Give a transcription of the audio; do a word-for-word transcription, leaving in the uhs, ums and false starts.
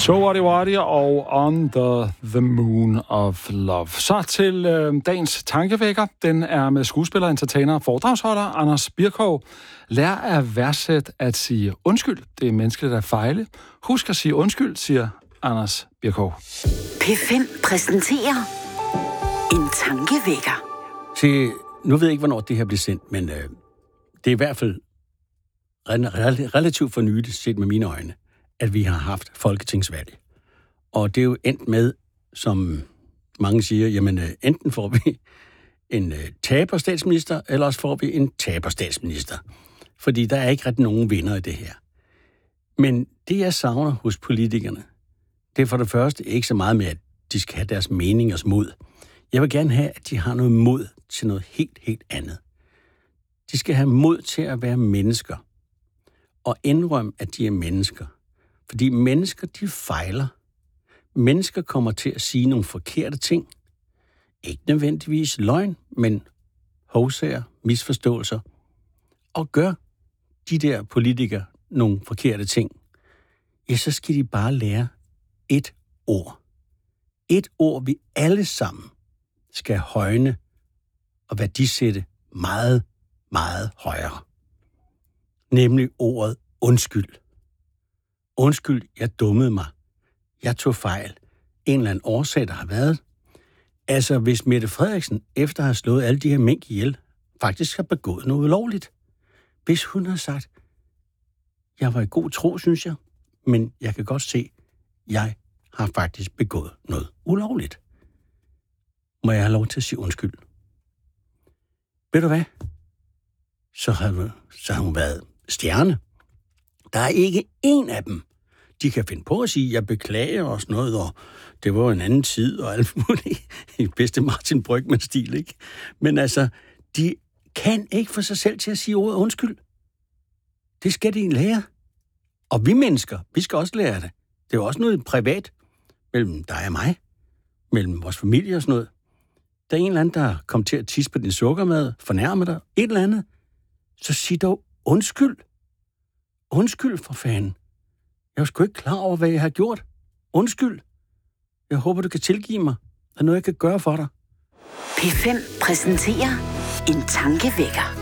So What It What It og On the, the Moon of Love. Så til øh, dagens tankevækker. Den er med skuespiller, entertainer og foredragsholder Anders Bircow. Lær at værdsætte at sige undskyld. Det er menneskeligt at fejle. Husk at sige undskyld, siger Anders Bircow. P fem præsenterer en tankevækker. Se, nu ved jeg ikke, hvornår det her bliver sendt, men øh, det er i hvert fald relativt for nyligt set med mine øjne, at vi har haft folketingsvalg. Og det er jo endt med, som mange siger, jamen øh, enten får vi en øh, taber-statsminister, eller også får vi en taber-statsminister. Fordi der er ikke ret nogen vinder i det her. Men det, jeg savner hos politikerne, det er for det første ikke så meget med, at de skal have deres meningers mod. Jeg vil gerne have, at de har noget mod til noget helt, helt andet. De skal have mod til at være mennesker. Og indrømme, at de er mennesker. Fordi mennesker, de fejler. Mennesker kommer til at sige nogle forkerte ting. Ikke nødvendigvis løgn, men hovsager, misforståelser. Og gør de der politikere nogle forkerte ting, ja, så skal de bare lære et ord. Et ord, vi alle sammen skal højne og værdisætte meget, meget højere. Nemlig ordet undskyld. Undskyld, jeg dummede mig. Jeg tog fejl. En eller anden årsag, der har været. Altså, hvis Mette Frederiksen, efter at have slået alle de her mink ihjel, faktisk har begået noget ulovligt. Hvis hun har sagt, jeg var i god tro, synes jeg, men jeg kan godt se, jeg har faktisk begået noget ulovligt. Må jeg have lov til at sige undskyld? Ved du hvad? Så har, så har hun været stjerne. Der er ikke én af dem. De kan finde på at sige, jeg beklager og sådan noget, og det var en anden tid, og alt muligt i bedste Martin Brygmann-stil, ikke? Men altså, de kan ikke få sig selv til at sige ordet undskyld. Det skal de lære. Og vi mennesker, vi skal også lære det. Det er jo også noget privat mellem dig og mig, mellem vores familie og sådan noget. Der er en eller anden, der kommer til at tisse på din sukkermad, fornærmer dig, et eller andet, så sig dog undskyld. Undskyld for fanden. Jeg var sgu ikke klar over, hvad jeg har gjort. Undskyld. Jeg håber, du kan tilgive mig. Der er noget, jeg kan gøre for dig. P fem præsenterer en tankevækker.